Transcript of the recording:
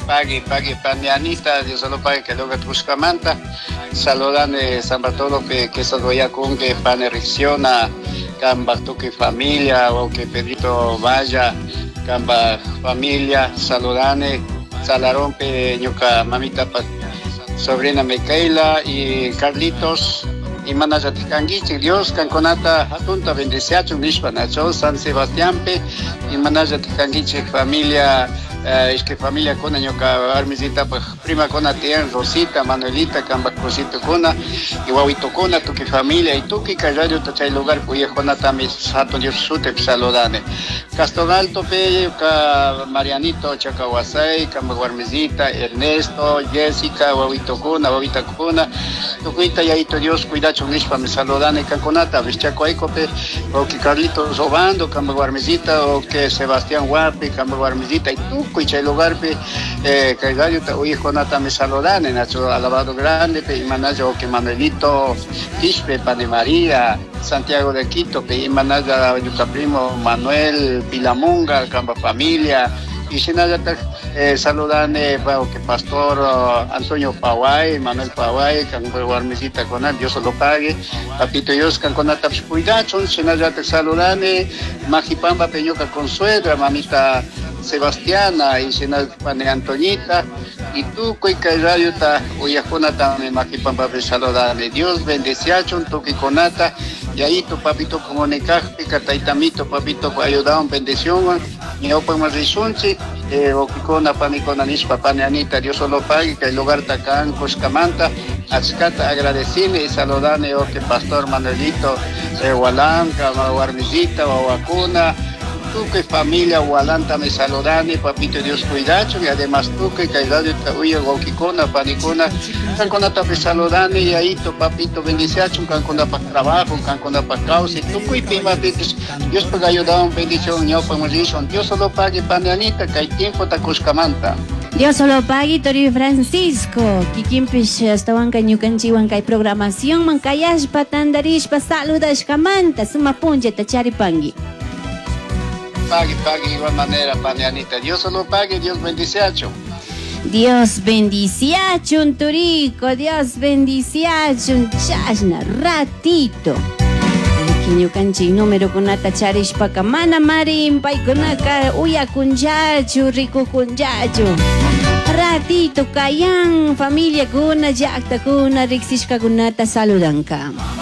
Pague, Panianita, Dios solo pague que luego Truscamanta, saludan San Bartolo que Sadoya con que Panericciona, Camba Tuque familia, o que Pedrito vaya, Camba familia, saludane, Salarón, Ñuca, mamita, sobrina Micaela y Carlitos. Y manaya ticanguichi Dios canconata atunta bendeciacho nishpa nacho San Sebastián pe y manaya ticanguichi familia es que familia con ñoca armisita pues prima con tien Rosita Manuelita camba Cosito cona y guauito cona tu que familia y tu que callayo tachay lugar cuya conata mis sato Dios sute saludane Castonalto pe Marianito Chacahuasay camba Guarmesita Ernesto Jessica guauito cona tucuita yaito Dios cuida Nishpa me saludan en Canconata, Vischaco Aicope, o que Carlitos Obando, Camba Guarmesita, o que Sebastián Guapi, Camba Guarmesita, y tú, Cuichay Lugarpe, que Gallo, Uy, Conata me saludan en Nacho Alabado Grande, y Manaya, o que Manuelito, Quispe, Pane María, Santiago de Quito, y Manaya, Yuca Primo, Manuel, Pilamunga, Camba Familia, y si nada, saludan que Pastor Antonio Paway, Manuel Paway, que Guarmesita con él, Dios lo pague, Papito Dios, que con Atap Cuidachon, si nada te saludan, Majipamba Peñoca Consuegra, mamita Sebastiana, y si nada Pane Antoñita, y tú, Cuica Radio, Uyajona también, Majipamba te saludan, Dios bendeciachon, Toki Conata, y ahí tu papito comunicaje, Cataitamito, papito, ayudaron, bendición, y no podemos decir, Okikona, Panicona, Nispa, Paneanita, Dios solo pague, que el lugar Tacán, Cuscamanta, Azcata, agradecerle y saludarle, que Pastor Manuelito, Hualanca, Guarmesita, Vacuna, tú que familia Hualanta me saludane, papito Dios cuidacho, y además tú que Caidado Tauya, Okikona, Panicona, Cancona me saludane, y ahí tu papito bendicacho, Cancona para trabajo, Cancona para causa, y tú que pima, Dios paga ayudar, bendición, yo podemos decir, Dios solo pague, Paneanita, que hay tiempo, Tacuscamanta. Dios solo pague, Tori Francisco. Kikimpish hasta Huancañucanchi, Huancay programación, Mancayash, Patandarish, Pasaludash, Camanta, Suma Punja, Tacharipangi. Pague, de igual manera, Paneanita. Dios solo pague, Dios bendiciacho. Dios bendiciacho, Turico, Dios bendiciacho, chasna, ratito. Kiñucanchi número kunata charishpaka mana marin paykunaka uya kunchachu riku kunchachu ratito kayan familia kuna llaqta kuna riksishka kunata saludanka.